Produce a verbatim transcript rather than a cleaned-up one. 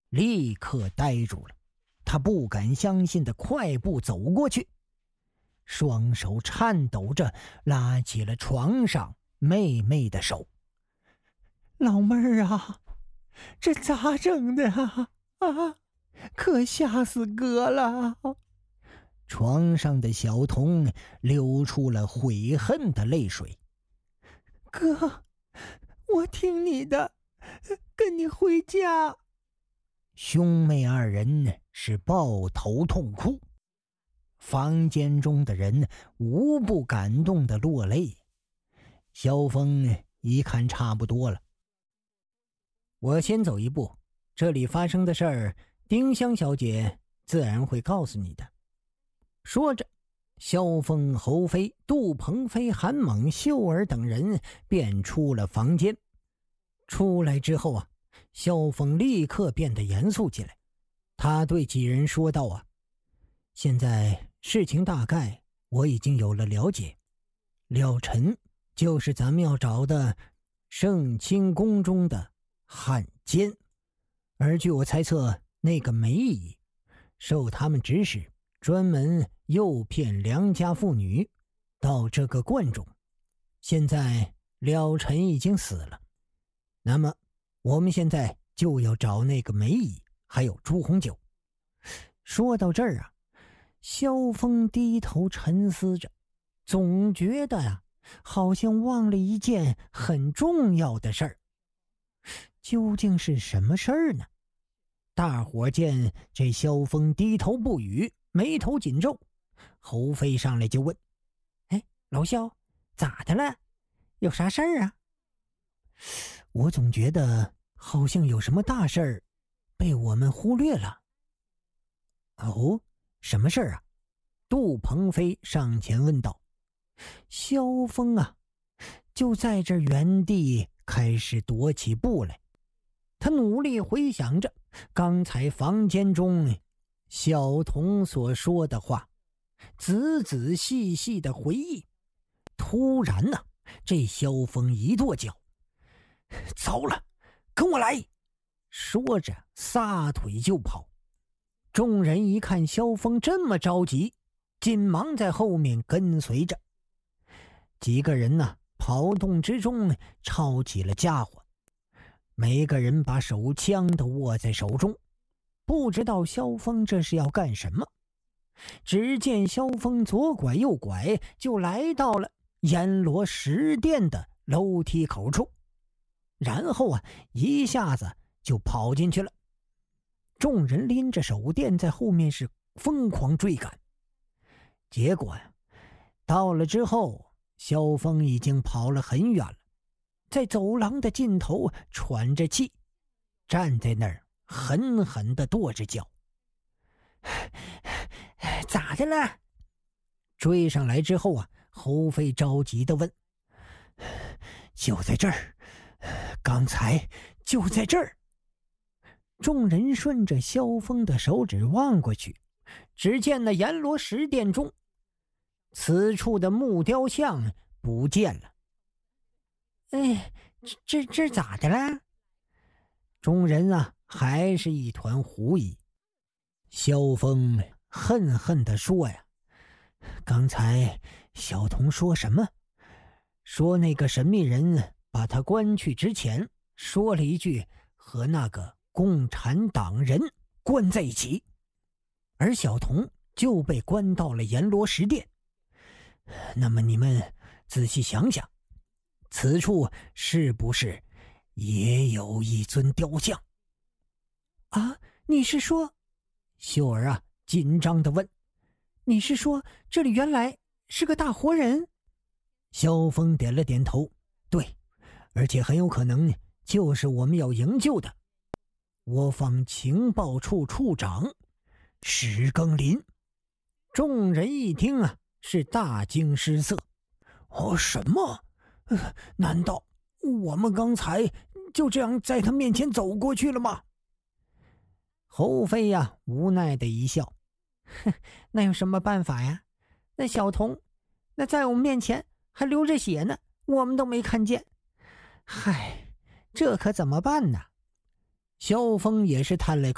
立刻呆住了，他不敢相信的快步走过去，双手颤抖着拉起了床上妹妹的手。老妹儿啊，这咋整的啊？啊，可吓死哥了！床上的小童流出了悔恨的泪水。哥，我听你的，跟你回家。兄妹二人是抱头痛哭，房间中的人无不感动的落泪。萧峰一看差不多了，我先走一步，这里发生的事儿，丁香小姐自然会告诉你的。说着，萧峰、侯飞、杜鹏飞、韩猛、秀儿等人便出了房间。出来之后啊，萧峰立刻变得严肃起来。他对几人说道啊，现在事情大概我已经有了了解，廖晨就是咱们要找的圣清宫中的汉奸，而据我猜测，那个梅姨受他们指使，专门诱骗良家妇女到这个观中。现在廖晨已经死了，那么我们现在就要找那个梅姨还有朱红酒。说到这儿啊，萧峰低头沉思着，总觉得呀、啊，好像忘了一件很重要的事儿。究竟是什么事儿呢？大伙见这萧峰低头不语，眉头紧皱，侯飞上来就问：哎，老萧，咋的了？有啥事儿啊？我总觉得好像有什么大事儿被我们忽略了。哦，什么事儿啊？杜鹏飞上前问道。萧峰啊，就在这原地开始踱起步来。他努力回想着刚才房间中小童所说的话，仔仔细细的回忆。突然呢、啊，这萧峰一跺脚，糟了，跟我来！说着撒腿就跑。众人一看萧峰这么着急，紧忙在后面跟随着。几个人呢、啊，跑动之中抄起了家伙，每个人把手枪都握在手中，不知道萧峰这是要干什么。只见萧峰左拐右拐，就来到了阎罗石殿的楼梯口处，然后啊，一下子就跑进去了。众人拎着手电在后面是疯狂追赶，结果呀、啊，到了之后，萧峰已经跑了很远了，在走廊的尽头喘着气，站在那儿狠狠地跺着脚。咋的了？追上来之后啊，侯飞着急地问：就在这儿，刚才就在这儿。众人顺着萧峰的手指望过去，只见那阎罗石殿中，此处的木雕像不见了。哎，这这这咋的了？众人啊，还是一团狐疑。萧峰恨恨地说呀，刚才小童说什么？说那个神秘人把他关去之前，说了一句和那个共产党人关在一起，而小童就被关到了阎罗石殿。那么你们仔细想想，此处是不是也有一尊雕像？啊，你是说？秀儿啊，紧张地问：你是说这里原来是个大活人？萧峰点了点头，对，而且很有可能就是我们要营救的我方情报处处长石更林。众人一听啊，是大惊失色。哦，什么？呃，难道我们刚才就这样在他面前走过去了吗？侯飞呀、啊，无奈的一笑，哼，那有什么办法呀？那小童，那在我们面前还流着血呢，我们都没看见。嗨，这可怎么办呢？萧峰也是叹了口